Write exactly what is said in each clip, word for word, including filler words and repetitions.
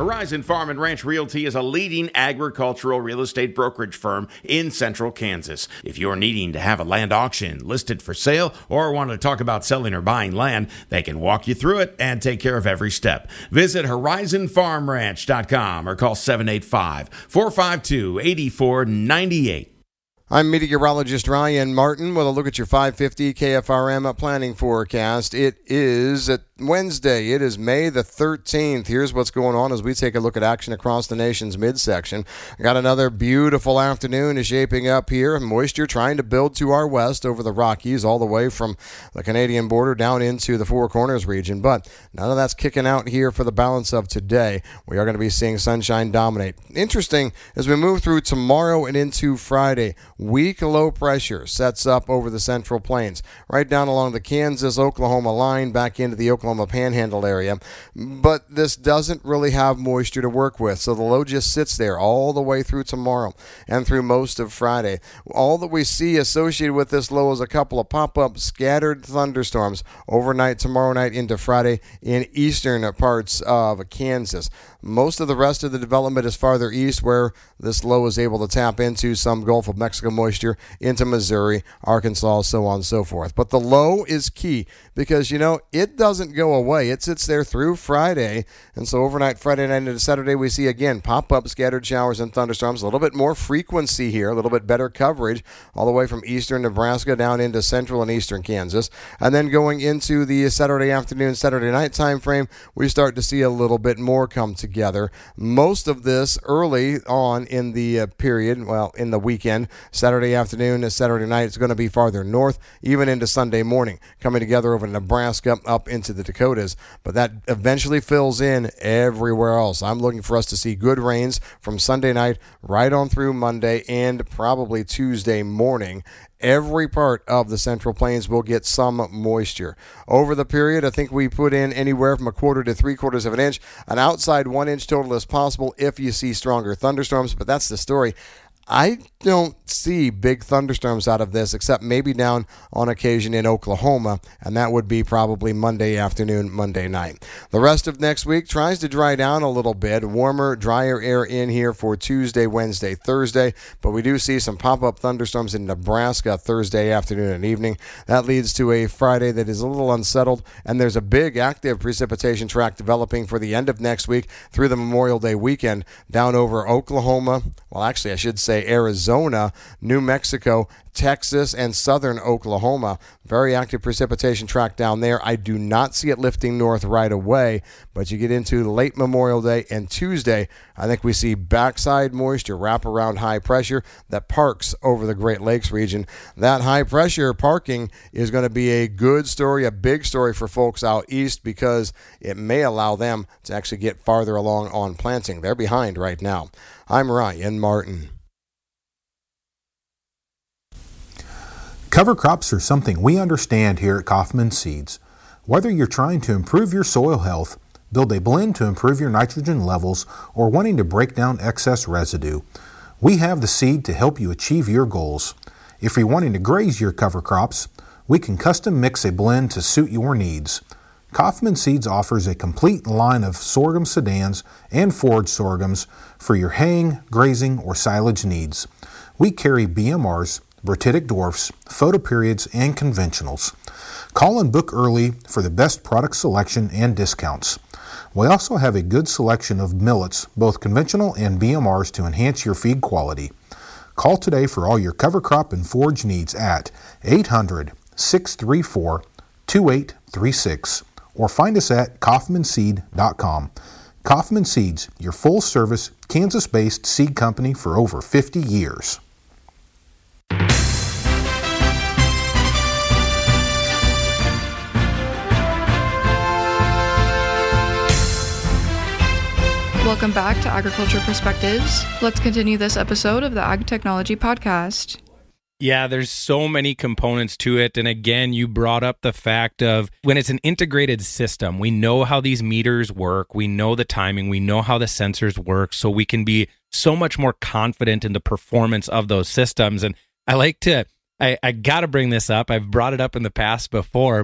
Horizon Farm and Ranch Realty is a leading agricultural real estate brokerage firm in central Kansas. If you're needing to have a land auction listed for sale or want to talk about selling or buying land, they can walk you through it and take care of every step. Visit horizon farm ranch dot com or call seven eight five, four five two, eight four nine eight. I'm meteorologist Ryan Martin with a look at your five fifty K F R M planning forecast. It is at Wednesday. It is May the thirteenth. Here's what's going on as we take a look at action across the nation's midsection. Got another beautiful afternoon is shaping up here. Moisture trying to build to our west over the Rockies, all the way from the Canadian border down into the Four Corners region. But none of that's kicking out here for the balance of today. We are going to be seeing sunshine dominate. Interesting, as we move through tomorrow and into Friday, weak low pressure sets up over the Central Plains, right down along the Kansas-Oklahoma line, back into the Oklahoma Panhandle area. But this doesn't really have moisture to work with, so the low just sits there all the way through tomorrow and through most of Friday. All that we see associated with this low is a couple of pop-up scattered thunderstorms overnight tomorrow night into Friday in eastern parts of Kansas. Most of the rest of the development is farther east, where this low is able to tap into some Gulf of Mexico moisture into Missouri, Arkansas, so on and so forth. But the low is key because, you know, it doesn't go away. It sits there through Friday. And so overnight, Friday night into Saturday, we see again pop-up scattered showers and thunderstorms. A little bit more frequency here, a little bit better coverage all the way from eastern Nebraska down into central and eastern Kansas. And then going into the Saturday afternoon, Saturday night time frame, we start to see a little bit more come together. Most of this early on in the uh, period, well, in the weekend, Saturday afternoon and Saturday night, it's going to be farther north, even into Sunday morning, coming together over Nebraska up into the Dakotas. But that eventually fills in everywhere else. I'm looking for us to see good rains from Sunday night right on through Monday and probably Tuesday morning. Every part of the Central Plains will get some moisture. Over the period, I think we put in anywhere from a quarter to three quarters of an inch. An outside one inch total is possible if you see stronger thunderstorms, but that's the story. I don't see big thunderstorms out of this, except maybe down on occasion in Oklahoma, and that would be probably Monday afternoon, Monday night. The rest of next week tries to dry down a little bit. Warmer, drier air in here for Tuesday, Wednesday, Thursday, but we do see some pop-up thunderstorms in Nebraska Thursday afternoon and evening. That leads to a Friday that is a little unsettled, and there's a big active precipitation track developing for the end of next week through the Memorial Day weekend down over Oklahoma. Well, actually, I should say Arizona, New Mexico, Texas, and southern Oklahoma. Very active precipitation track down there. I do not see it lifting north right away, but you get into late Memorial Day and Tuesday, I think we see backside moisture, wrap around high pressure that parks over the Great Lakes region. That high pressure parking is going to be a good story, a big story for folks out east, because it may allow them to actually get farther along on planting. They're behind right now. I'm Ryan Martin. Cover crops are something we understand here at Kaufman Seeds. Whether you're trying to improve your soil health, build a blend to improve your nitrogen levels, or wanting to break down excess residue, we have the seed to help you achieve your goals. If you're wanting to graze your cover crops, we can custom mix a blend to suit your needs. Kaufman Seeds offers a complete line of sorghum sedans and forage sorghums for your haying, grazing, or silage needs. We carry B M Rs, Brititic dwarfs, photoperiods, and conventionals. Call and book early for the best product selection and discounts. We also have a good selection of millets, both conventional and B M Rs, to enhance your feed quality. Call today for all your cover crop and forage needs at eight hundred, six three four, two eight three six or find us at kaufman seed dot com. Kaufman Seeds, your full-service, Kansas-based seed company for over fifty years. Welcome back to Agriculture Perspectives. Let's continue this episode of the Ag Technology Podcast. Yeah, there's so many components to it. And again, you brought up the fact of when it's an integrated system, we know how these meters work. We know the timing. We know how the sensors work. So we can be so much more confident in the performance of those systems. And I like to, I, I got to bring this up. I've brought it up in the past before, but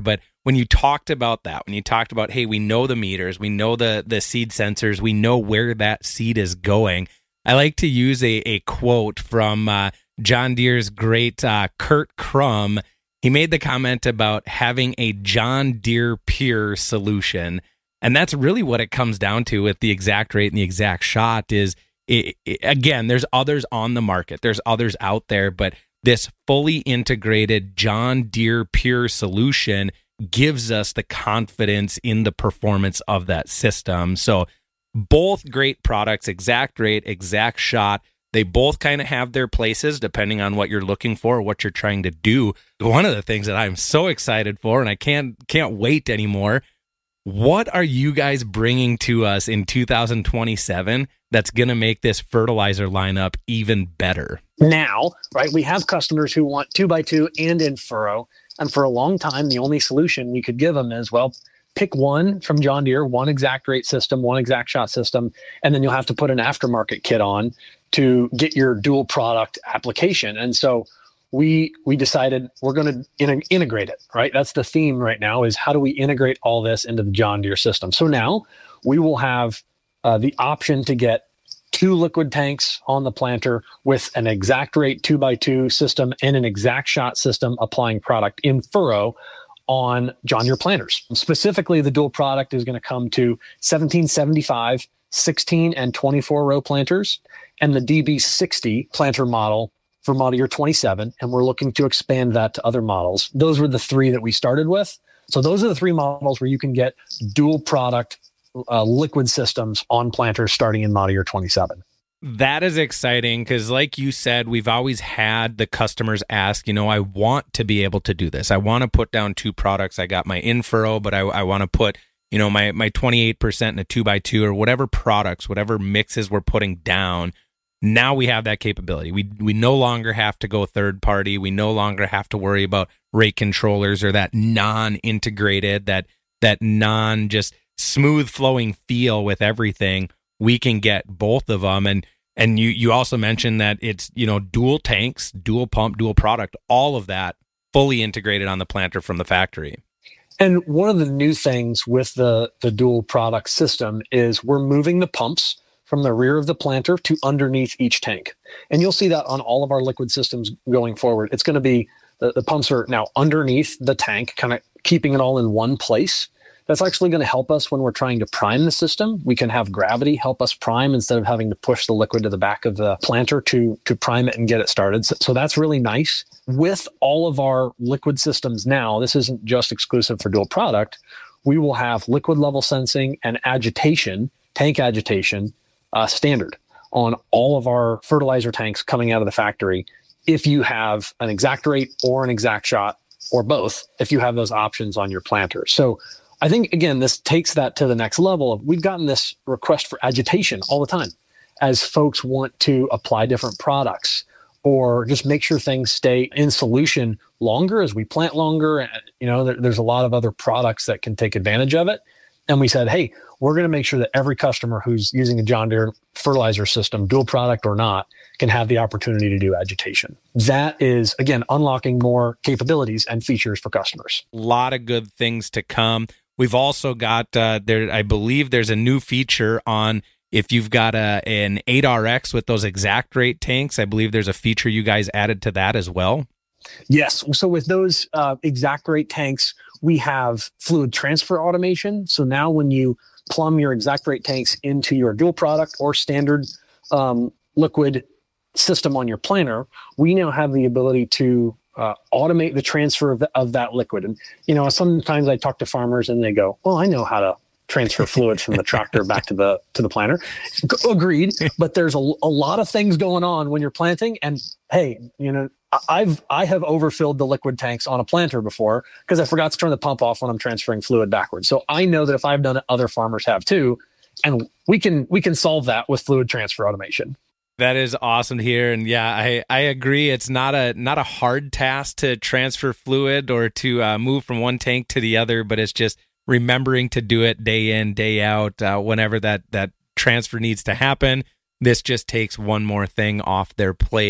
when you talked about that, when you talked about, hey, we know the meters, we know the the seed sensors, we know where that seed is going, I like to use a, a quote from uh, John Deere's great uh, Kurt Crum. He made the comment about having a John Deere Pure solution. And that's really what it comes down to with the ExactRate and the ExactShot is, it, it, again, there's others on the market. There's others out there, but this fully integrated John Deere Pure solution gives us the confidence in the performance of that system. So both great products, ExactRate, ExactShot, they both kind of have their places depending on what you're looking for, what you're trying to do. One of the things that I'm so excited for, and I can't can't wait anymore, what are you guys bringing to us in two thousand twenty-seven that's going to make this fertilizer lineup even better? Now, right, we have customers who want two by two and in furrow. And for a long time, the only solution we could give them is, well, pick one from John Deere, one ExactRate system, one ExactShot system, and then you'll have to put an aftermarket kit on to get your dual product application. And so we we decided we're going to in- integrate it, right? That's the theme right now is how do we integrate all this into the John Deere system? So now we will have uh, the option to get two liquid tanks on the planter with an ExactRate two by two system and an ExactShot system applying product in furrow on John Deere planters. Specifically, the dual product is going to come to seventeen seventy-five, sixteen and twenty-four row planters, and the D B sixty planter model for model year twenty-seven, and we're looking to expand that to other models. Those were the three that we started with. So those are the three models where you can get dual product uh, liquid systems on planters starting in model year twenty-seven. That is exciting because, like you said, we've always had the customers ask, you know, I want to be able to do this. I want to put down two products. I got my in-furrow, but I, I want to put, you know, my my twenty-eight percent in a two by two or whatever products, whatever mixes we're putting down. Now we have that capability. We we no longer have to go third party. We no longer have to worry about rate controllers or that non-integrated, that that non just smooth flowing feel with everything. We can get both of them. And and you you also mentioned that it's, you know, dual tanks, dual pump, dual product, all of that fully integrated on the planter from the factory. And one of the new things with the the dual product system is we're moving the pumps from the rear of the planter to underneath each tank. And you'll see that on all of our liquid systems going forward. It's going to be, the, the pumps are now underneath the tank, kind of keeping it all in one place. That's actually going to help us when we're trying to prime the system. We can have gravity help us prime instead of having to push the liquid to the back of the planter to, to prime it and get it started. So, so that's really nice. With all of our liquid systems now, this isn't just exclusive for dual product, we will have liquid level sensing and agitation, tank agitation, Uh, standard on all of our fertilizer tanks coming out of the factory. If you have an ExactRate or an ExactShot or both, if you have those options on your planter. So I think, again, this takes that to the next level. We've gotten this request for agitation all the time as folks want to apply different products or just make sure things stay in solution longer as we plant longer. And, you know, there, there's a lot of other products that can take advantage of it. And we said, hey, we're going to make sure that every customer who's using a John Deere fertilizer system, dual product or not, can have the opportunity to do agitation. That is, again, unlocking more capabilities and features for customers. A lot of good things to come. We've also got, uh, there. I believe there's a new feature on if you've got a an eight R X with those ExactRate tanks. I believe there's a feature you guys added to that as well. Yes. So with those uh, ExactRate tanks, we have fluid transfer automation. So now when you plumb your ExactRate tanks into your dual product or standard um, liquid system on your planter, we now have the ability to uh, automate the transfer of, the, of that liquid. And, you know, sometimes I talk to farmers and they go, well, I know how to transfer fluid from the tractor back to the to the planter. Agreed. But there's a, a lot of things going on when you're planting. And hey, you know, I've I have overfilled the liquid tanks on a planter before because I forgot to turn the pump off when I'm transferring fluid backwards. So I know that if I've done it, other farmers have too, and we can we can solve that with fluid transfer automation. That is awesome to hear, and yeah, I, I agree. It's not a not a hard task to transfer fluid or to uh, move from one tank to the other, but it's just remembering to do it day in, day out, uh, whenever that that transfer needs to happen. This just takes one more thing off their plate.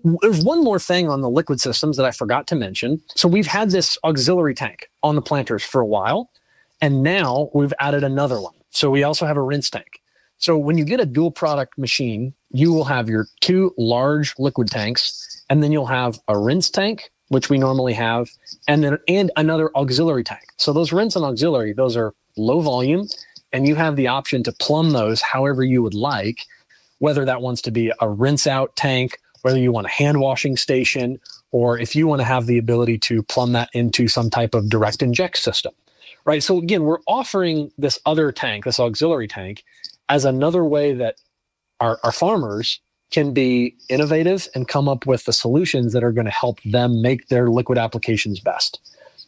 There's one more thing on the liquid systems that I forgot to mention. So we've had this auxiliary tank on the planters for a while, and now we've added another one. So we also have a rinse tank. So when you get a dual product machine, you will have your two large liquid tanks, and then you'll have a rinse tank, which we normally have, and then and another auxiliary tank. So those rinse and auxiliary, those are low volume, and you have the option to plumb those however you would like, whether that wants to be a rinse out tank, whether you want a hand washing station, or if you want to have the ability to plumb that into some type of direct inject system, right? So again, we're offering this other tank, this auxiliary tank, as another way that our, our farmers can be innovative and come up with the solutions that are going to help them make their liquid applications best.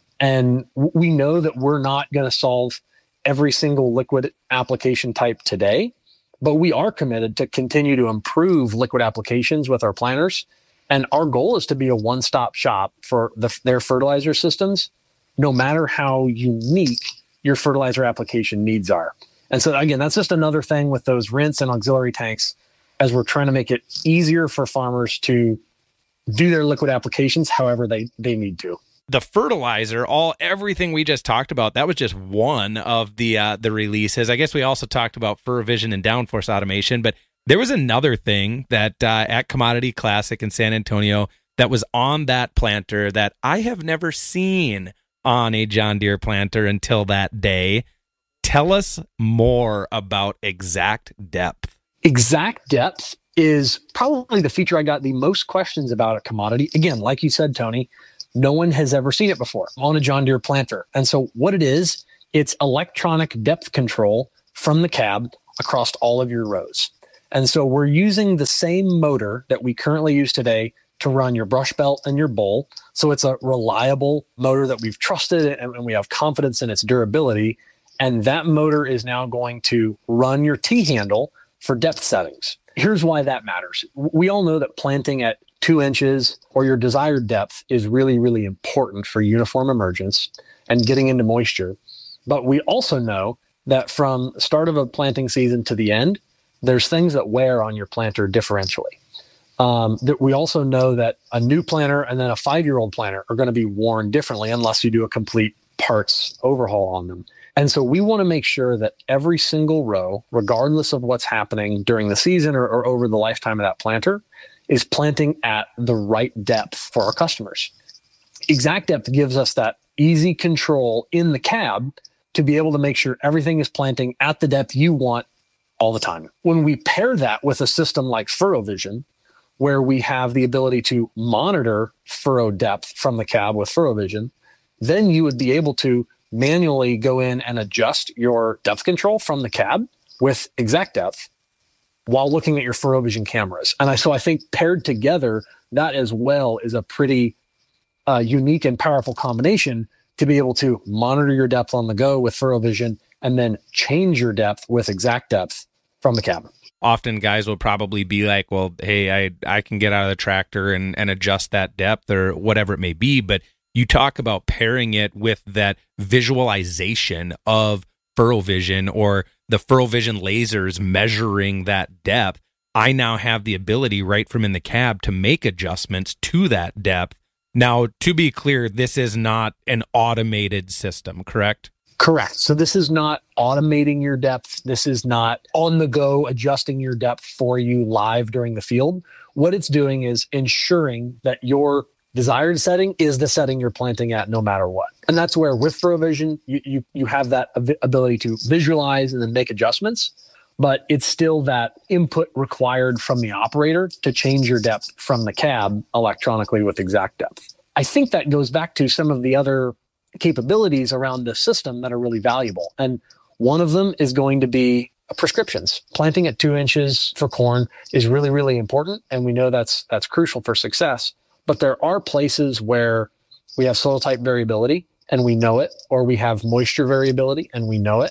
And we know that we're not going to solve every single liquid application type today, but we are committed to continue to improve liquid applications with our planters. And our goal is to be a one-stop shop for the, their fertilizer systems, no matter how unique your fertilizer application needs are. And so again, that's just another thing with those rinse and auxiliary tanks, as we're trying to make it easier for farmers to do their liquid applications however they, they need to. The fertilizer, all everything we just talked about, that was just one of the uh, the releases. I guess we also talked about FurrowVision and downforce automation, but there was another thing that uh, at Commodity Classic in San Antonio that was on that planter that I have never seen on a John Deere planter until that day. Tell us more about Exact Depth. Exact Depth is probably the feature I got the most questions about at Commodity. Again, like you said, Tony, no one has ever seen it before on a John Deere planter. And so what it is, it's electronic depth control from the cab across all of your rows. And so we're using the same motor that we currently use today to run your brush belt and your bowl. So it's a reliable motor that we've trusted and we have confidence in its durability. And that motor is now going to run your T-handle for depth settings. Here's why that matters. We all know that planting at two inches or your desired depth is really, really important for uniform emergence and getting into moisture. But we also know that from the start of a planting season to the end, there's things that wear on your planter differentially. Um, that we also know that a new planter and then a five-year-old planter are going to be worn differently unless you do a complete parts overhaul on them. And so we want to make sure that every single row, regardless of what's happening during the season or, or over the lifetime of that planter, is planting at the right depth for our customers. Exact Depth gives us that easy control in the cab to be able to make sure everything is planting at the depth you want all the time. When we pair that with a system like FurrowVision, where we have the ability to monitor furrow depth from the cab with FurrowVision, then you would be able to manually go in and adjust your depth control from the cab with Exact Depth while looking at your FurrowVision cameras. And I, so I think paired together, that as well is a pretty uh, unique and powerful combination to be able to monitor your depth on the go with FurrowVision and then change your depth with Exact Depth from the cab. Often guys will probably be like, well, hey, I I can get out of the tractor and, and adjust that depth or whatever it may be. But you talk about pairing it with that visualization of FurrowVision or the FurrowVision lasers measuring that depth. I now have the ability right from in the cab to make adjustments to that depth. Now, to be clear, this is not an automated system, correct? Correct. So this is not automating your depth. This is not on the go adjusting your depth for you live during the field. What it's doing is ensuring that your desired setting is the setting you're planting at no matter what. And that's where with FurrowVision, you, you, you have that ability to visualize and then make adjustments, but it's still that input required from the operator to change your depth from the cab electronically with Exact Depth. I think that goes back to some of the other capabilities around the system that are really valuable. And one of them is going to be prescriptions. Planting at two inches for corn is really, really important. And we know that's that's crucial for success. But there are places where we have soil type variability and we know it, or we have moisture variability and we know it.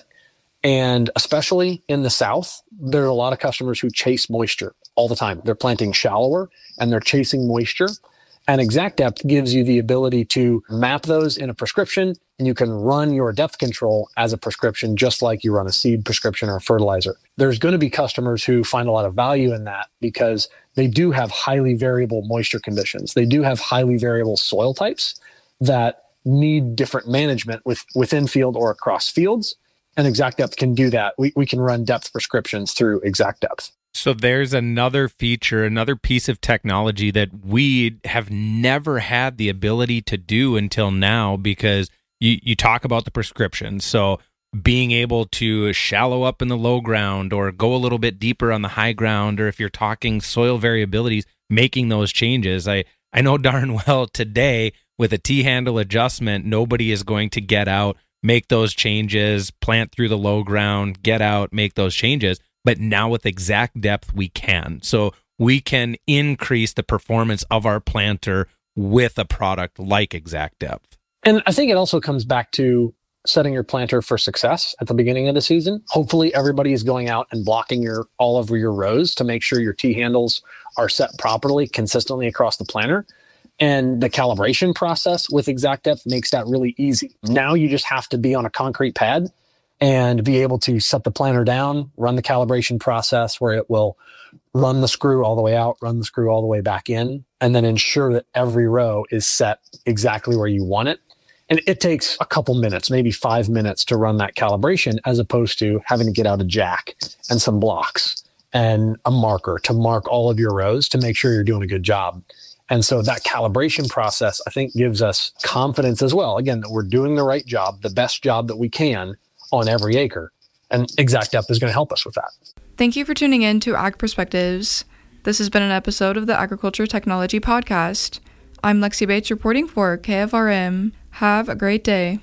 And especially in the South, there are a lot of customers who chase moisture all the time. They're planting shallower and they're chasing moisture. And Exact Depth gives you the ability to map those in a prescription, and you can run your depth control as a prescription, just like you run a seed prescription or a fertilizer. There's going to be customers who find a lot of value in that because they do have highly variable moisture conditions. They do have highly variable soil types that need different management with, within field or across fields. And Exact Depth can do that. We, we can run depth prescriptions through Exact Depth. So there's another feature, another piece of technology that we have never had the ability to do until now, because you, you talk about the prescription. So being able to shallow up in the low ground or go a little bit deeper on the high ground, or if you're talking soil variabilities, making those changes. I, I know darn well today with a T-handle adjustment, nobody is going to get out, make those changes, plant through the low ground, get out, make those changes. But now with Exact Depth, we can. So we can increase the performance of our planter with a product like Exact Depth. And I think it also comes back to setting your planter for success at the beginning of the season. Hopefully everybody is going out and blocking your all over your rows to make sure your T-handles are set properly, consistently across the planter. And the calibration process with Exact Depth makes that really easy. Now you just have to be on a concrete pad and be able to set the planter down, run the calibration process where it will run the screw all the way out, run the screw all the way back in, and then ensure that every row is set exactly where you want it. And it takes a couple minutes, maybe five minutes to run that calibration, as opposed to having to get out a jack and some blocks and a marker to mark all of your rows to make sure you're doing a good job. And so that calibration process, I think, gives us confidence as well, again, that we're doing the right job, the best job that we can on every acre. And Exact Depth is going to help us with that. Thank you for tuning in to Ag Perspectives. This has been an episode of the Agriculture Technology Podcast. I'm Lexi Bates reporting for K F R M. Have a great day.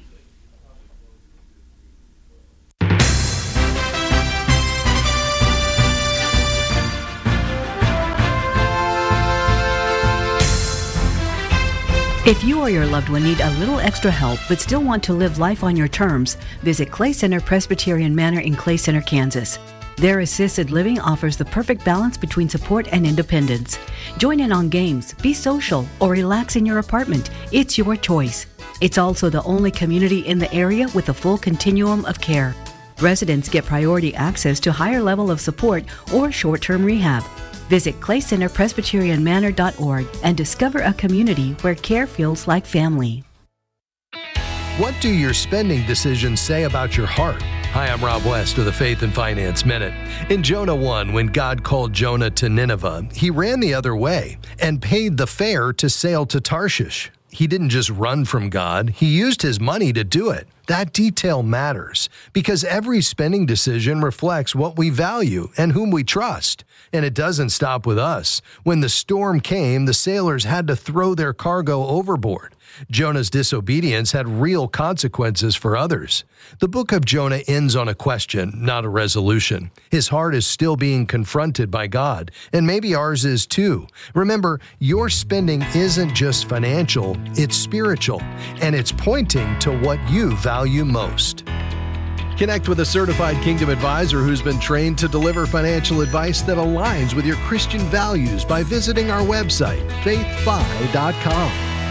If you or your loved one need a little extra help but still want to live life on your terms, visit Clay Center Presbyterian Manor in Clay Center, Kansas. Their assisted living offers the perfect balance between support and independence. Join in on games, be social, or relax in your apartment. It's your choice. It's also the only community in the area with a full continuum of care. Residents get priority access to higher level of support or short-term rehab. Visit clay center presbyterian manor dot org and discover a community where care feels like family. What do your spending decisions say about your heart? Hi, I'm Rob West with the Faith and Finance Minute. In Jonah one, when God called Jonah to Nineveh, he ran the other way and paid the fare to sail to Tarshish. He didn't just run from God, he used his money to do it. That detail matters because every spending decision reflects what we value and whom we trust. And it doesn't stop with us. When the storm came, the sailors had to throw their cargo overboard. Jonah's disobedience had real consequences for others. The book of Jonah ends on a question, not a resolution. His heart is still being confronted by God, and maybe ours is too. Remember, your spending isn't just financial, it's spiritual, and it's pointing to what you value most. Connect with a certified Kingdom advisor who's been trained to deliver financial advice that aligns with your Christian values by visiting our website, faith fi dot com.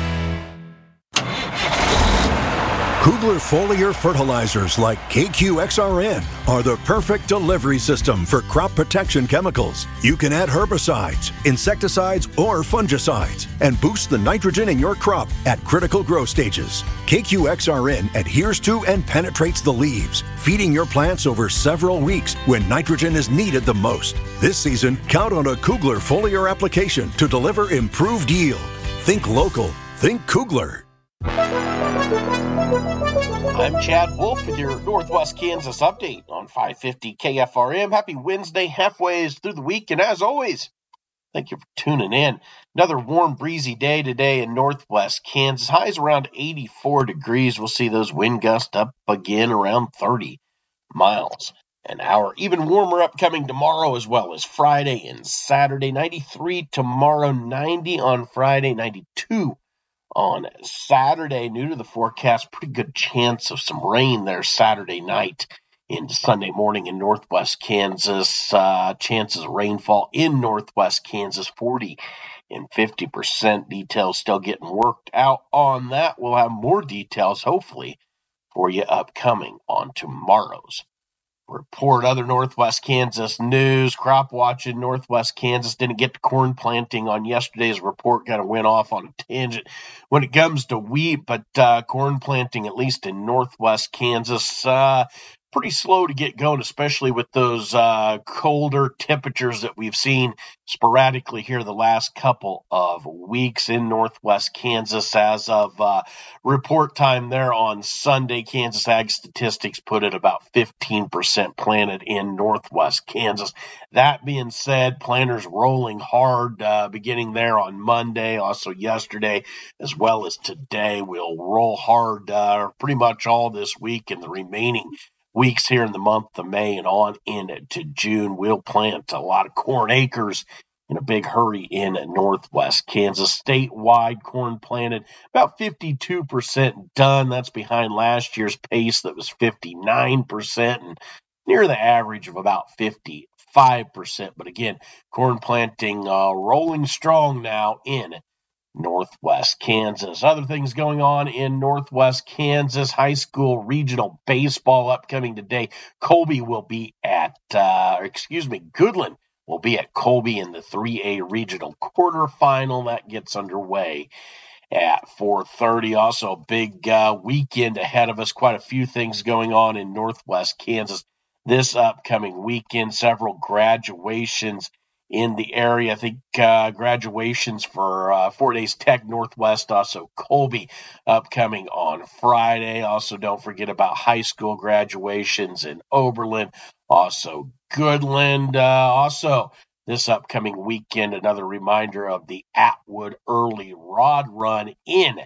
Kugler foliar fertilizers like K Q X R N are the perfect delivery system for crop protection chemicals. You can add herbicides, insecticides, or fungicides and boost the nitrogen in your crop at critical growth stages. K Q X R N adheres to and penetrates the leaves, feeding your plants over several weeks when nitrogen is needed the most. This season, count on a Kugler foliar application to deliver improved yield. Think local. Think Kugler. I'm Chad Wolf with your Northwest Kansas update on five fifty K F R M. Happy Wednesday, halfway through the week, and as always, thank you for tuning in. Another warm, breezy day today in Northwest Kansas. Highs around eighty-four degrees. We'll see those wind gusts up again around thirty miles an hour. Even warmer upcoming tomorrow as well as Friday and Saturday. ninety-three tomorrow, ninety on Friday, ninety-two on Saturday. New to the forecast, pretty good chance of some rain there Saturday night into Sunday morning in Northwest Kansas. Uh, chances of rainfall in Northwest Kansas, forty fifty percent. Details still getting worked out on that. We'll have more details, hopefully, for you upcoming on tomorrow's report. Other Northwest Kansas news. Crop watch in Northwest Kansas. Didn't get to corn planting on yesterday's report. Kind of went off on a tangent when it comes to wheat, but uh, corn planting, at least in Northwest Kansas, uh, pretty slow to get going, especially with those uh, colder temperatures that we've seen sporadically here the last couple of weeks in Northwest Kansas. As of uh, report time there on Sunday, Kansas Ag Statistics put it about fifteen percent planted in Northwest Kansas. That being said, planters rolling hard uh, beginning there on Monday, also yesterday, as well as today. We'll roll hard uh, pretty much all this week and the remaining weeks here in the month of May and on into June. We'll plant a lot of corn acres in a big hurry in Northwest Kansas. Statewide corn planted about fifty-two percent done. That's behind last year's pace that was fifty-nine percent and near the average of about fifty-five percent. But again, corn planting uh, rolling strong now in Northwest Kansas. Other things going on in Northwest Kansas. High school regional baseball upcoming today. Colby will be at, uh, excuse me, Goodland will be at Colby in the three A regional quarterfinal. That gets underway at four thirty. Also, a big uh, weekend ahead of us. Quite a few things going on in Northwest Kansas this upcoming weekend. Several graduations in the area. I think uh, graduations for uh, Fort Hays Tech Northwest, also Colby upcoming on Friday. Also, don't forget about high school graduations in Oberlin, also Goodland. Uh, also, this upcoming weekend, another reminder of the Atwood Early Rod Run in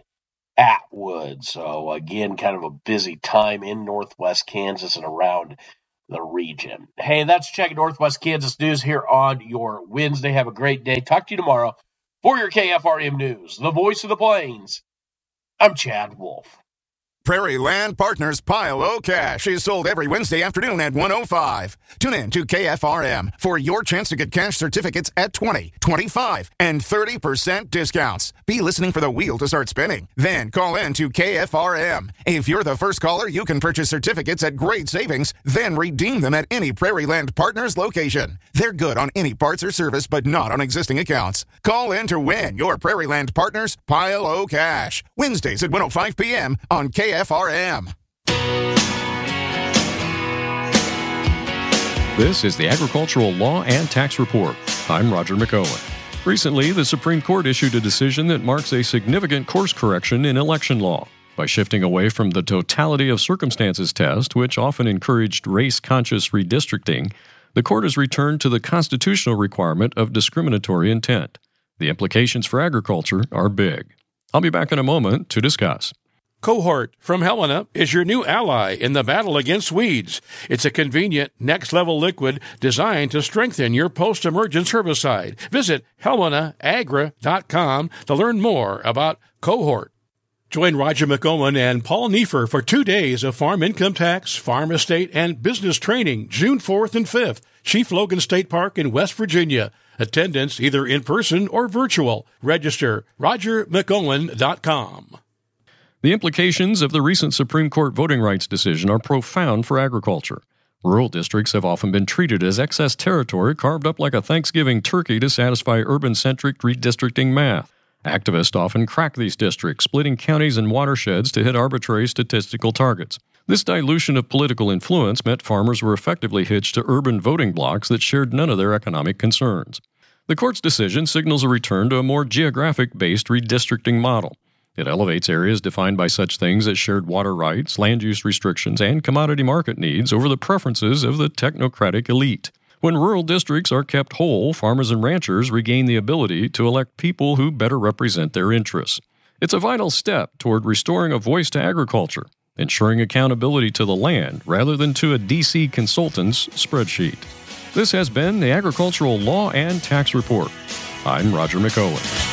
Atwood. So, again, kind of a busy time in Northwest Kansas and around the region. Hey, that's Check Northwest Kansas News here on your Wednesday. Have a great day. Talk to you tomorrow for your K F R M News, the voice of the Plains. I'm Chad Wolf. Prairie Land Partners Pile O Cash is sold every Wednesday afternoon at one oh five. Tune in to K F R M for your chance to get cash certificates at twenty, twenty-five, and thirty percent discounts. Be listening for the wheel to start spinning. Then call in to K F R M. If you're the first caller, you can purchase certificates at great savings, then redeem them at any Prairie Land Partners location. They're good on any parts or service, but not on existing accounts. Call in to win your Prairie Land Partners Pile O Cash. Wednesdays at one oh five p.m. on K F R M. This is the Agricultural Law and Tax Report. I'm Roger McOwen. Recently, the Supreme Court issued a decision that marks a significant course correction in election law. By shifting away from the totality of circumstances test, which often encouraged race-conscious redistricting, the court has returned to the constitutional requirement of discriminatory intent. The implications for agriculture are big. I'll be back in a moment to discuss. Cohort from Helena is your new ally in the battle against weeds. It's a convenient, next-level liquid designed to strengthen your post-emergence herbicide. Visit helena agra dot com to learn more about Cohort. Join Roger McOwen and Paul Neiffer for two days of farm income tax, farm estate, and business training, June fourth and fifth, Chief Logan State Park in West Virginia. Attendance either in person or virtual. Register roger mcowen dot com. The implications of the recent Supreme Court voting rights decision are profound for agriculture. Rural districts have often been treated as excess territory carved up like a Thanksgiving turkey to satisfy urban-centric redistricting math. Activists often crack these districts, splitting counties and watersheds to hit arbitrary statistical targets. This dilution of political influence meant farmers were effectively hitched to urban voting blocks that shared none of their economic concerns. The court's decision signals a return to a more geographic-based redistricting model. It elevates areas defined by such things as shared water rights, land use restrictions, and commodity market needs over the preferences of the technocratic elite. When rural districts are kept whole, farmers and ranchers regain the ability to elect people who better represent their interests. It's a vital step toward restoring a voice to agriculture, ensuring accountability to the land rather than to a D C consultant's spreadsheet. This has been the Agricultural Law and Tax Report. I'm Roger McOwen.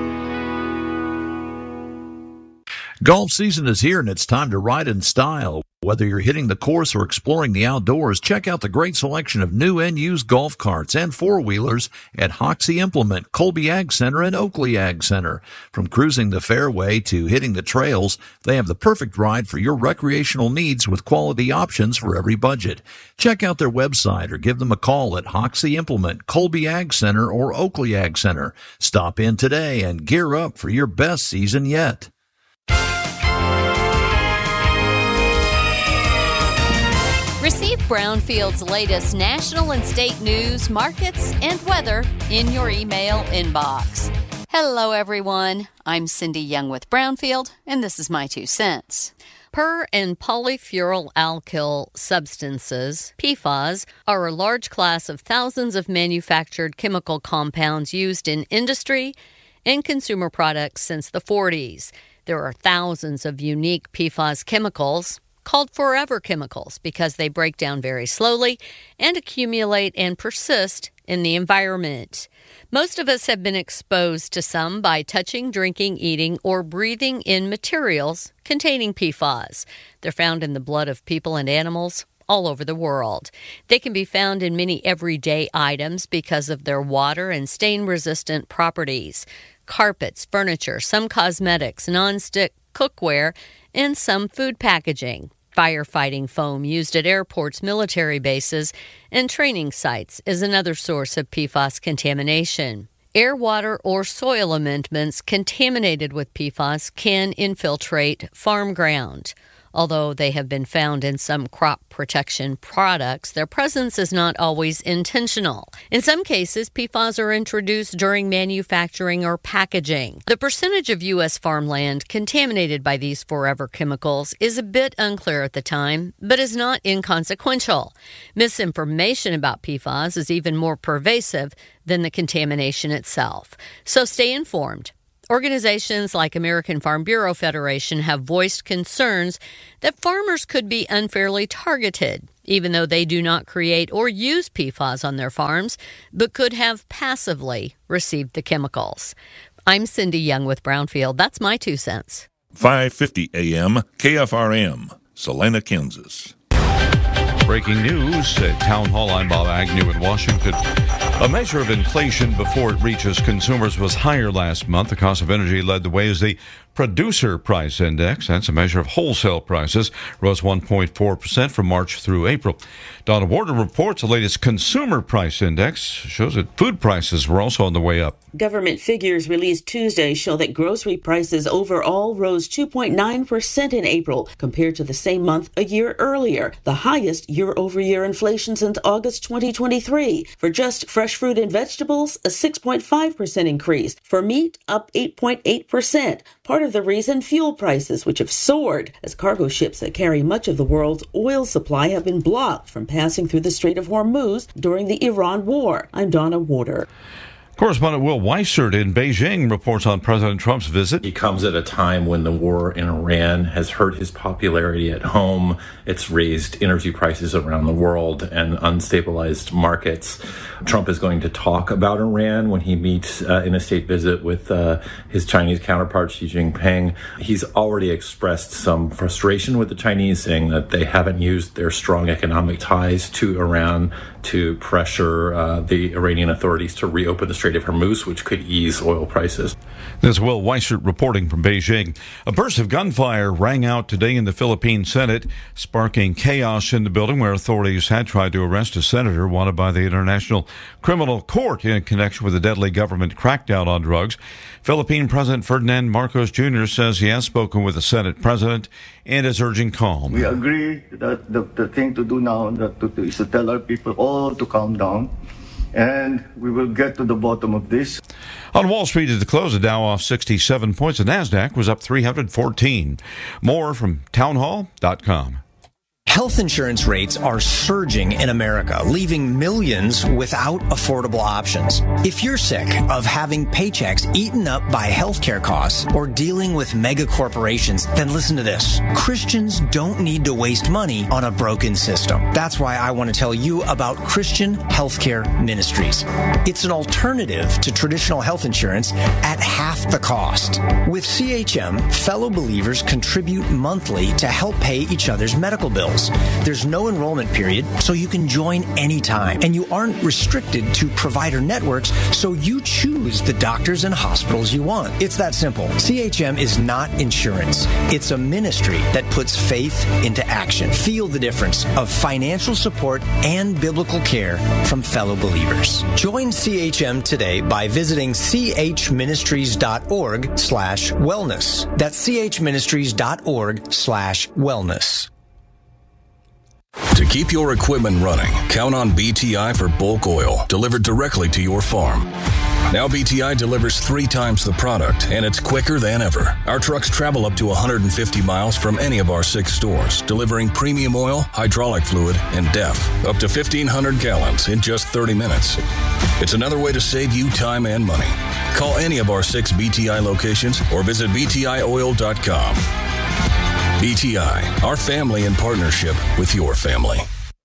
Golf season is here and it's time to ride in style. Whether you're hitting the course or exploring the outdoors, check out the great selection of new and used golf carts and four-wheelers at Hoxie Implement, Colby Ag Center, and Oakley Ag Center. From cruising the fairway to hitting the trails, they have the perfect ride for your recreational needs with quality options for every budget. Check out their website or give them a call at Hoxie Implement, Colby Ag Center, or Oakley Ag Center. Stop in today and gear up for your best season yet. Receive Brownfield's latest national and state news, markets, and weather in your email inbox. Hello, everyone. I'm Cindy Young with Brownfield, and this is my two cents. Per and polyfluoroalkyl substances, P F A S, are a large class of thousands of manufactured chemical compounds used in industry and consumer products since the forties. There are thousands of unique P F A S chemicals, called forever chemicals because they break down very slowly and accumulate and persist in the environment. Most of us have been exposed to some by touching, drinking, eating, or breathing in materials containing P F A S. They're found in the blood of people and animals all over the world. They can be found in many everyday items because of their water and stain-resistant properties. Carpets, furniture, some cosmetics, non-stick cookware, and some food packaging. Firefighting foam used at airports, military bases, and training sites is another source of P F A S contamination. Air, water, or soil amendments contaminated with P F A S can infiltrate farm ground. Although they have been found in some crop protection products, their presence is not always intentional. In some cases, P F A S are introduced during manufacturing or packaging. The percentage of U S farmland contaminated by these forever chemicals is a bit unclear at the time, but is not inconsequential. Misinformation about P F A S is even more pervasive than the contamination itself. So stay informed. Organizations like American Farm Bureau Federation have voiced concerns that farmers could be unfairly targeted, even though they do not create or use P F A S on their farms, but could have passively received the chemicals. I'm Cindy Young with Brownfield. That's my two cents. five fifty A M K F R M, Salina, Kansas. Breaking news at Town Hall. I'm Bob Agnew in Washington. A measure of inflation before it reaches consumers was higher last month. The cost of energy led the way as the Producer Price Index, that's a measure of wholesale prices, rose one point four percent from March through April. Donna Warder reports the latest Consumer Price Index shows that food prices were also on the way up. Government figures released Tuesday show that grocery prices overall rose two point nine percent in April compared to the same month a year earlier, the highest year-over-year inflation since August twenty twenty-three. For just fresh fruit and vegetables, a six point five percent increase. For meat, up eight point eight percent. Part of the reason, fuel prices, which have soared as cargo ships that carry much of the world's oil supply have been blocked from passing through the Strait of Hormuz during the Iran war. I'm Donna Warder. Correspondent Will Weissert in Beijing reports on President Trump's visit. He comes at a time when the war in Iran has hurt his popularity at home. It's raised energy prices around the world and unstabilized markets. Trump is going to talk about Iran when he meets uh, in a state visit with uh, his Chinese counterpart, Xi Jinping. He's already expressed some frustration with the Chinese, saying that they haven't used their strong economic ties to Iran to pressure uh, the Iranian authorities to reopen the Strait of Hormuz, which could ease oil prices. This is Will Weissert reporting from Beijing. A burst of gunfire rang out today in the Philippine Senate, sparking chaos in the building where authorities had tried to arrest a senator wanted by the International Criminal Court in connection with the deadly government crackdown on drugs. Philippine President Ferdinand Marcos Junior says he has spoken with the Senate president and is urging calm. We agree that the, the thing to do now that to, to, is to tell our people all to calm down, and we will get to the bottom of this. On Wall Street at the close, the Dow off sixty-seven points. The NASDAQ was up three hundred fourteen. More from townhall dot com. Health insurance rates are surging in America, leaving millions without affordable options. If you're sick of having paychecks eaten up by healthcare costs or dealing with mega corporations, then listen to this. Christians don't need to waste money on a broken system. That's why I want to tell you about Christian Healthcare Ministries. It's an alternative to traditional health insurance at half the cost. With C H M, fellow believers contribute monthly to help pay each other's medical bills. There's no enrollment period, so you can join anytime. And you aren't restricted to provider networks, so you choose the doctors and hospitals you want. It's that simple. C H M is not insurance. It's a ministry that puts faith into action. Feel the difference of financial support and biblical care from fellow believers. Join C H M today by visiting chministries.org slash wellness. That's chministries.org slash wellness. To keep your equipment running, count on B T I for bulk oil delivered directly to your farm. Now B T I delivers three times the product, and it's quicker than ever. Our trucks travel up to one hundred fifty miles from any of our six stores, delivering premium oil, hydraulic fluid, and D E F, up to fifteen hundred gallons in just thirty minutes. It's another way to save you time and money. Call any of our six B T I locations or visit b t i oil dot com. B T I, our family in partnership with your family.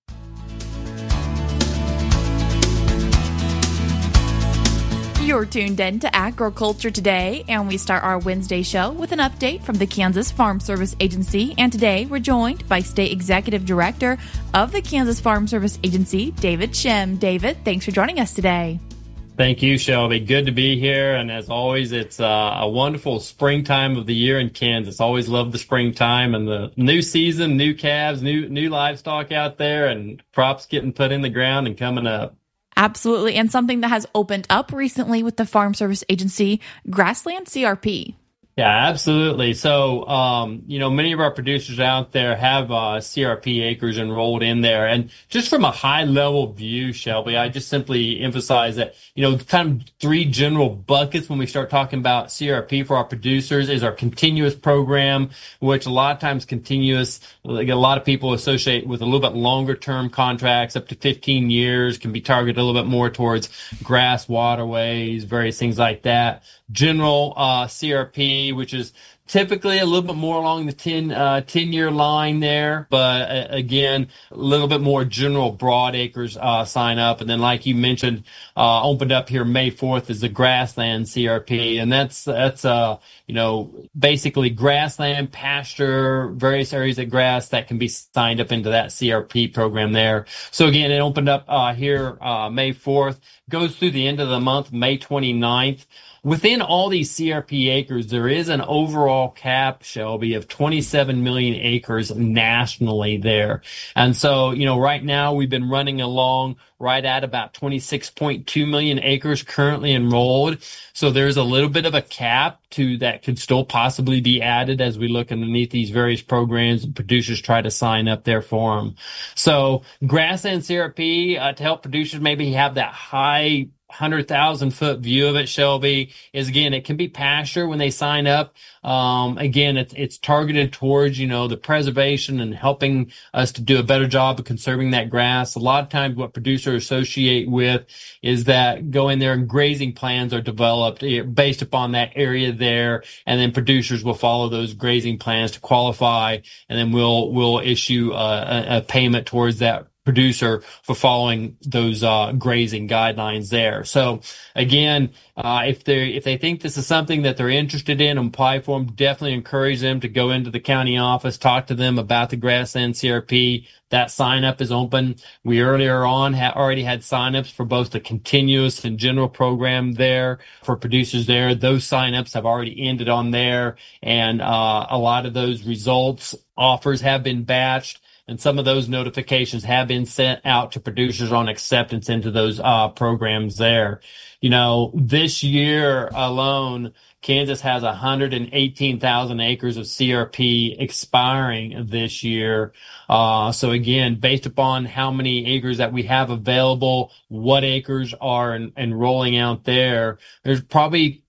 You're tuned in to Agriculture Today, and we start our Wednesday show with an update from the Kansas Farm Service Agency. And today we're joined by State Executive Director of the Kansas Farm Service Agency, David Shim. David, thanks for joining us today. Thank you, Shelby. Good to be here. And as always, it's uh, a wonderful springtime of the year in Kansas. Always love the springtime and the new season, new calves, new new livestock out there, and crops getting put in the ground and coming up. Absolutely. And something that has opened up recently with the Farm Service Agency, Grassland C R P. Yeah, absolutely. So, um, you know, many of our producers out there have uh, C R P acres enrolled in there. And just from a high level view, Shelby, I just simply emphasize that, you know, kind of three general buckets when we start talking about C R P for our producers is our continuous program, which a lot of times continuous, like a lot of people associate with a little bit longer term contracts, up to fifteen years, can be targeted a little bit more towards grass, waterways, various things like that. General uh, C R P, which is typically a little bit more along the ten, uh, ten year line there, but uh, again, a little bit more general broad acres uh, sign up. And then, like you mentioned, uh, opened up here May fourth is the Grassland C R P, and that's that's uh you know basically grassland, pasture, various areas of grass that can be signed up into that C R P program there. So again, it opened up uh, here uh, May fourth, goes through the end of the month, May twenty-ninth. Within all these C R P acres, there is an overall cap, Shelby, of twenty-seven million acres nationally there. And so, you know, right now we've been running along right at about twenty-six point two million acres currently enrolled. So there's a little bit of a cap to that could still possibly be added as we look underneath these various programs and producers try to sign up there for them. So Grassland C R P, uh, to help producers maybe have that high one hundred thousand foot view of it, Shelby, is again, it can be pasture when they sign up. Um, again, it's, it's targeted towards, you know, the preservation and helping us to do a better job of conserving that grass. A lot of times what producers associate with is that go in there and grazing plans are developed based upon that area there. And then producers will follow those grazing plans to qualify. And then we'll, we'll issue a, a payment towards that producer for following those uh grazing guidelines there. So again, uh if they if they think this is something that they're interested in and apply for them, definitely encourage them to go into the county office, talk to them about the Grassland C R P. That sign up is open. We earlier on ha- already had signups for both the continuous and general program there for producers there. Those signups have already ended on there, and uh a lot of those results offers have been batched. And some of those notifications have been sent out to producers on acceptance into those uh, programs there. You know, this year alone, Kansas has one hundred eighteen thousand acres of C R P expiring this year. Uh, so again, based upon how many acres that we have available, what acres are en- enrolling out there, there's probably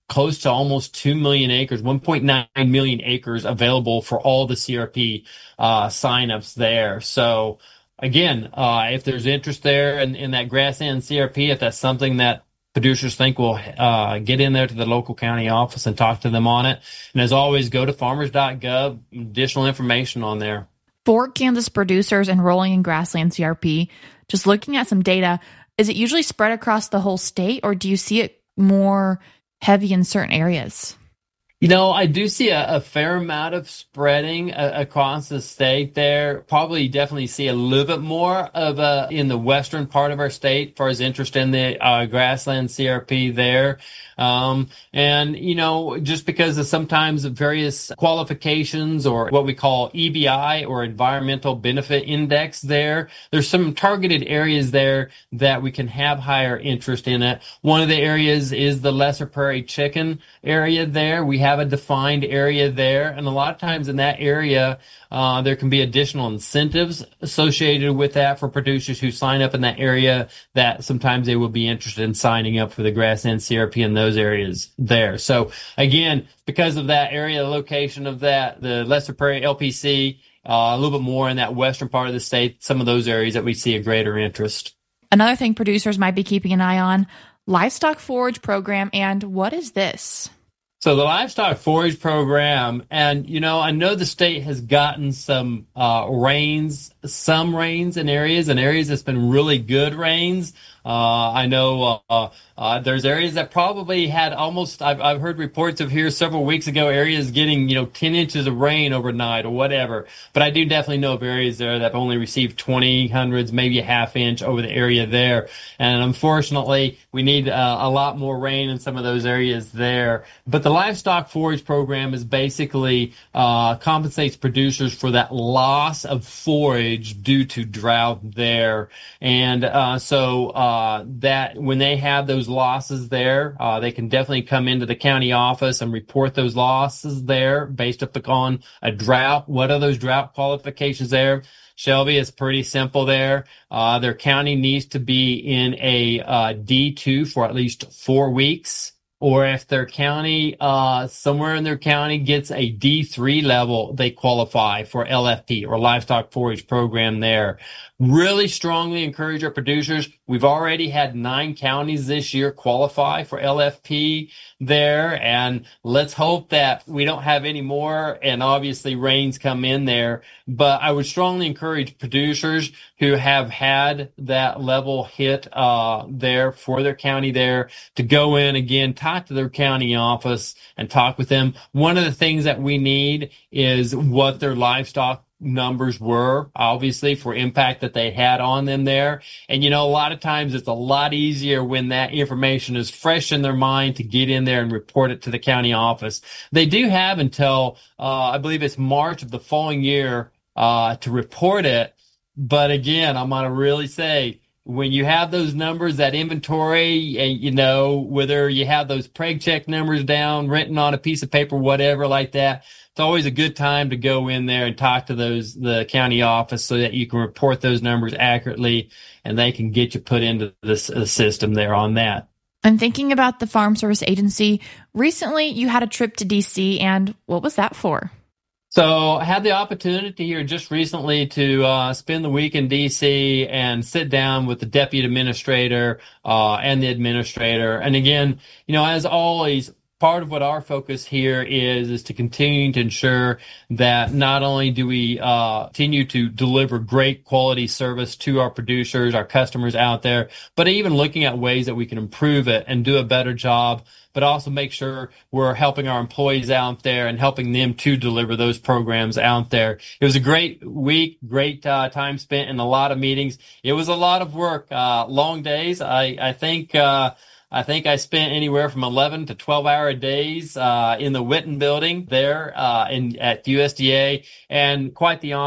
close to almost two million acres, one point nine million acres available for all the C R P uh, signups there. So again, uh, if there's interest there in, in that grassland C R P, if that's something that producers think will uh, get in there to the local county office and talk to them on it. And as always, go to farmers dot gov, additional information on there. For Kansas producers enrolling in grassland C R P, just looking at some data, is it usually spread across the whole state, or do you see it more heavy in certain areas? You know, I do see a, a fair amount of spreading uh, across the state there. Probably definitely see a little bit more of a, in the western part of our state as far as interest in the uh, grassland C R P there. Um, and, you know, just because of sometimes various qualifications or what we call E B I or Environmental Benefit Index there, there's some targeted areas there that we can have higher interest in it. One of the areas is the Lesser Prairie Chicken area there. We have a defined area there. And a lot of times in that area, Uh, there can be additional incentives associated with that for producers who sign up in that area that sometimes they will be interested in signing up for the grassland C R P in those areas there. So again, because of that area, the location of that, the Lesser Prairie L P C, uh, a little bit more in that western part of the state, some of those areas that we see a greater interest. Another thing producers might be keeping an eye on, livestock forage program. And what is this? So the livestock forage program, and, you know, I know the state has gotten some uh, rains, some rains in areas, and areas that's been really good rains. Uh, I know uh, uh, there's areas that probably had almost, I've, I've heard reports of here several weeks ago, areas getting, you know, ten inches of rain overnight or whatever. But I do definitely know of areas there that have only received twenty, hundreds, maybe a half inch over the area there. And unfortunately, we need uh, a lot more rain in some of those areas there. But the livestock forage program is basically uh, compensates producers for that loss of forage due to drought there. And uh, so uh, Uh, that when they have those losses there, uh, they can definitely come into the county office and report those losses there based upon a drought. What are those drought qualifications there? Shelby, is pretty simple there. Uh, their county needs to be in a uh, D two for at least four weeks. Or if their county, uh, somewhere in their county gets a D three level, they qualify for L F P or livestock forage program there. Really strongly encourage our producers. We've already had nine counties this year qualify for L F P there, and let's hope that we don't have any more, and obviously rains come in there. But I would strongly encourage producers who have had that level hit uh there for their county there to go in again, talk to their county office and talk with them. One of the things that we need is what their livestock numbers were, obviously, for impact that they had on them there. And, you know, a lot of times it's a lot easier when that information is fresh in their mind to get in there and report it to the county office. They do have until, uh, I believe it's March of the following year, uh, to report it. But again, I'm going to really say, when you have those numbers, that inventory, and, you know, whether you have those preg check numbers down, written on a piece of paper, whatever like that, it's always a good time to go in there and talk to those, the county office, so that you can report those numbers accurately and they can get you put into this uh, system there on that. And thinking about the Farm Service Agency, recently you had a trip to D C, and what was that for? So I had the opportunity here just recently to uh, spend the week in D C and sit down with the deputy administrator uh, and the administrator. And again, you know, as always, part of what our focus here is, is to continue to ensure that not only do we uh, continue to deliver great quality service to our producers, our customers out there, but even looking at ways that we can improve it and do a better job, but also make sure we're helping our employees out there and helping them to deliver those programs out there. It was a great week, great uh, time spent in a lot of meetings. It was a lot of work, uh, long days. I, I think, uh, I think I spent anywhere from eleven to twelve hour days uh, in the Witten building there uh, in at U S D A, and quite the honor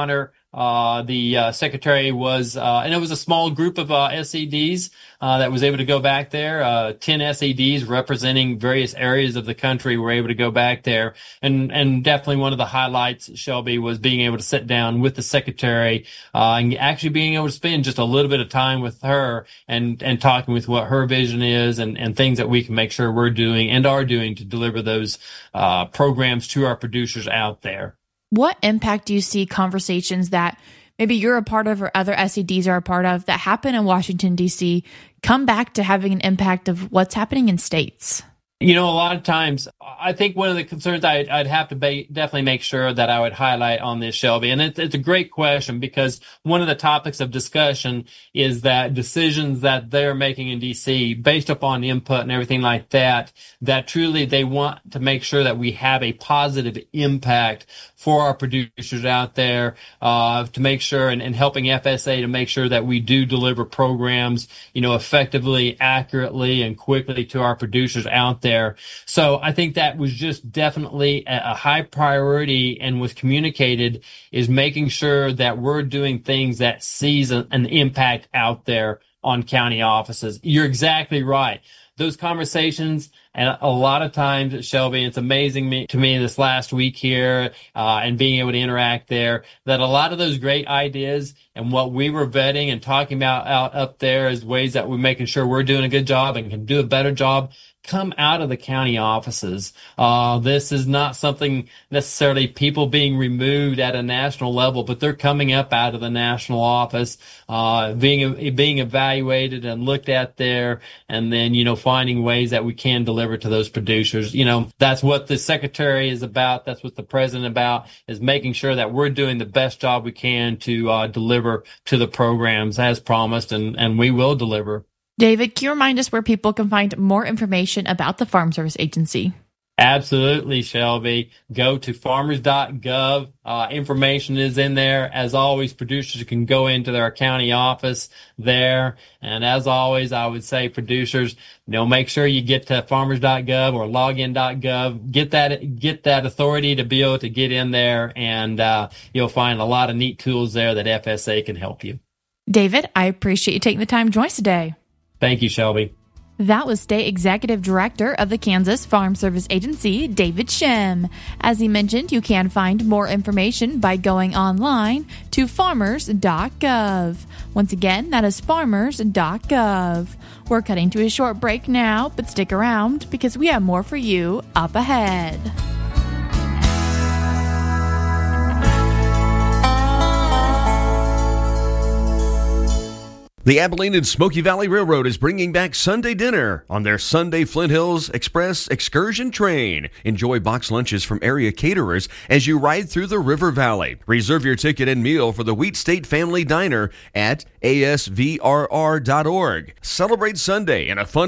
Uh, the uh, secretary was, uh, and it was a small group of uh, S E Ds uh, that was able to go back there. Uh, ten S E Ds representing various areas of the country were able to go back there. And, and definitely one of the highlights, Shelby, was being able to sit down with the secretary uh, and actually being able to spend just a little bit of time with her and, and talking with what her vision is and, and things that we can make sure we're doing and are doing to deliver those uh, programs to our producers out there. What impact do you see conversations that maybe you're a part of or other S E Ds are a part of that happen in Washington, D C come back to having an impact of what's happening in states? You know, a lot of times, I think one of the concerns I'd, I'd have to ba- definitely make sure that I would highlight on this, Shelby, and it's, it's a great question because one of the topics of discussion is that decisions that they're making in D C based upon input and everything like that, that truly they want to make sure that we have a positive impact for our producers out there, uh, to make sure and, and helping F S A to make sure that we do deliver programs, you know, effectively, accurately, and quickly to our producers out there. There. So I think that was just definitely a high priority and was communicated is making sure that we're doing things that sees an impact out there on county offices. You're exactly right. Those conversations, and a lot of times, Shelby, it's amazing me, to me this last week here uh, and being able to interact there, that a lot of those great ideas and what we were vetting and talking about out up there as ways that we're making sure we're doing a good job and can do a better job come out of the county offices. Uh, this is not something necessarily people being removed at a national level, but they're coming up out of the national office, uh, being, being evaluated and looked at there, and then, you know, finding ways that we can deliver to those producers. You know, that's what the secretary is about. That's what the president about, is making sure that we're doing the best job we can to, uh, deliver to the programs as promised, and, and we will deliver. David, can you remind us where people can find more information about the Farm Service Agency? Absolutely, Shelby. Go to farmers dot gov. Uh, information is in there. As always, producers can go into their county office there. And as always, I would say producers, you know, make sure you get to farmers dot gov or login dot gov. Get that, get that authority to be able to get in there, and uh, you'll find a lot of neat tools there that F S A can help you. David, I appreciate you taking the time to join us today. Thank you, Shelby. That was State Executive Director of the Kansas Farm Service Agency, David Shim. As he mentioned, you can find more information by going online to farmers dot gov. Once again, that is farmers dot gov. We're cutting to a short break now, but stick around because we have more for you up ahead. The Abilene and Smoky Valley Railroad is bringing back Sunday dinner on their Sunday Flint Hills Express excursion train. Enjoy box lunches from area caterers as you ride through the River Valley. Reserve your ticket and meal for the Wheat State Family Diner at A S V R R dot org. Celebrate Sunday in a fun